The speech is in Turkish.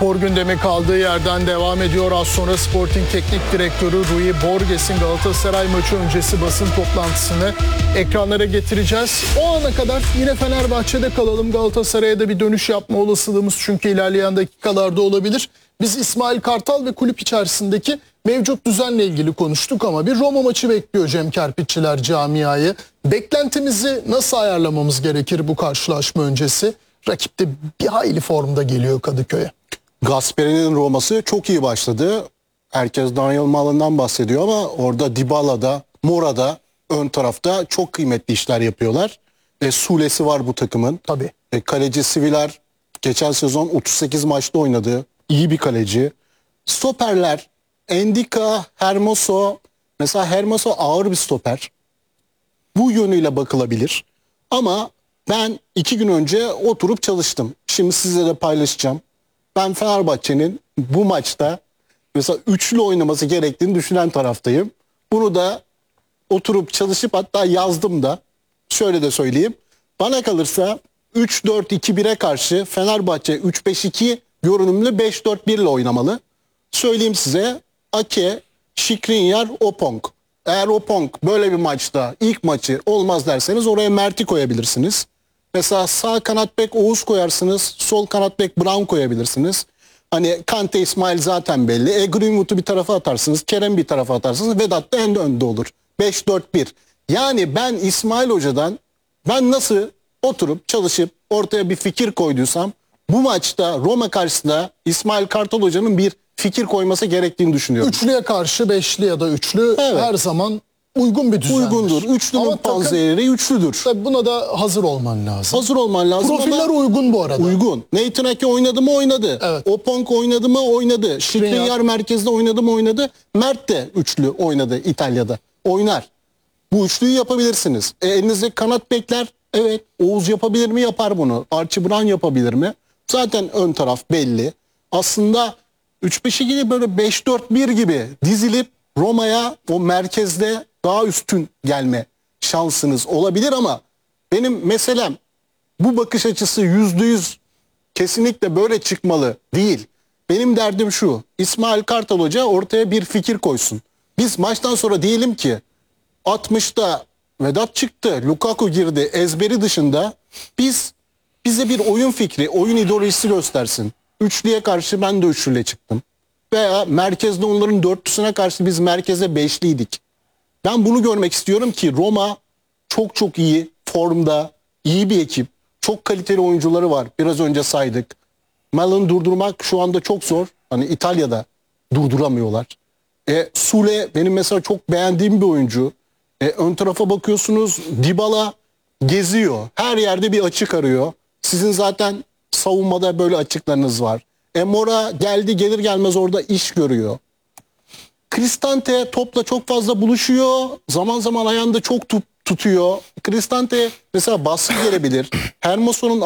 Spor gündemi kaldığı yerden devam ediyor. Az sonra Sporting Teknik Direktörü Rui Borges'in Galatasaray maçı öncesi basın toplantısını ekranlara getireceğiz. O ana kadar yine Fenerbahçe'de kalalım. Galatasaray'a da bir dönüş yapma olasılığımız çünkü ilerleyen dakikalarda olabilir. Biz İsmail Kartal ve kulüp içerisindeki mevcut düzenle ilgili konuştuk ama bir Roma maçı bekliyor Cem Kerpiççiler camiayı. Beklentimizi nasıl ayarlamamız gerekir bu karşılaşma öncesi? Rakip de bir hayli formda geliyor Kadıköy'e. Gasperi'nin Roma'sı çok iyi başladı. Herkes Daniel Malın'dan bahsediyor ama orada Dybala'da, Mora'da ön tarafta çok kıymetli işler yapıyorlar. Sule'si var bu takımın. Tabii. Kaleci Sivilar geçen sezon 38 maçta oynadı. İyi bir kaleci. Stoperler Endika, Hermoso. Mesela Hermoso ağır bir stoper. Bu yönüyle bakılabilir. Ama ben 2 gün önce oturup çalıştım. Şimdi size de paylaşacağım. Ben Fenerbahçe'nin bu maçta mesela üçlü oynaması gerektiğini düşünen taraftayım. Bunu da oturup çalışıp hatta yazdım da. Şöyle de söyleyeyim. Bana kalırsa 3-4-2-1'e karşı Fenerbahçe 3-5-2 görünümlü 5-4-1 ile oynamalı. Söyleyeyim size. Ake, Skriniar, Opong. Eğer Opong böyle bir maçta ilk maçı olmaz derseniz oraya Mert'i koyabilirsiniz. Mesela sağ kanat bek Oğuz koyarsınız. Sol kanat bek Brown koyabilirsiniz. Hani Kante İsmail zaten belli. Greenwood'u bir tarafa atarsınız. Kerem bir tarafa atarsınız. Vedat da en önde olur. 5-4-1. Yani ben İsmail Hoca'dan ben nasıl oturup çalışıp ortaya bir fikir koyduysam bu maçta Roma karşısında İsmail Kartal Hoca'nın bir fikir koyması gerektiğini düşünüyorum. Üçlüye karşı beşli ya da üçlü her zaman uygun bir düzendir. Uygundur. Üçlünün panzehiri üçlüdür. Tabii buna da hazır olman lazım. Hazır olman lazım. Profiller uygun bu arada. Uygun. Nathan Ake oynadı mı oynadı. Evet. Opong oynadı mı oynadı. Skriniar merkezde oynadı mı oynadı. Mert de üçlü oynadı İtalya'da. Oynar. Bu üçlüyü yapabilirsiniz. Elinizde kanat bekler. Evet. Oğuz yapabilir mi? Yapar bunu. Archie Brown yapabilir mi? Zaten ön taraf belli. Aslında 3-5-2 böyle 5-4-1 gibi dizilip Roma'ya o merkezde daha üstün gelme şansınız olabilir ama benim meselem bu bakış açısı %100 kesinlikle böyle çıkmalı değil. Benim derdim şu: İsmail Kartal Hoca ortaya bir fikir koysun. Biz maçtan sonra diyelim ki 60'ta Vedat çıktı, Lukaku girdi, ezberi dışında bize bir oyun fikri, oyun ideolojisi göstersin. Üçlüye karşı ben de üçlüyle çıktım. Veya merkezde onların dörtlüsüne karşı biz merkeze beşliydik. Ben bunu görmek istiyorum ki Roma çok çok iyi formda, iyi bir ekip. Çok kaliteli oyuncuları var. Biraz önce saydık. Mal'ın durdurmak şu anda çok zor. Hani İtalya'da durduramıyorlar. Sule benim mesela çok beğendiğim bir oyuncu. Ön tarafa bakıyorsunuz, Dybala geziyor. Her yerde bir açık arıyor. Sizin zaten savunmada böyle açıklarınız var. Mora geldi gelir gelmez orada iş görüyor. Cristante topla çok fazla buluşuyor. Zaman zaman ayağında çok tutuyor. Cristante mesela baskı gelebilir. Hermoso'nun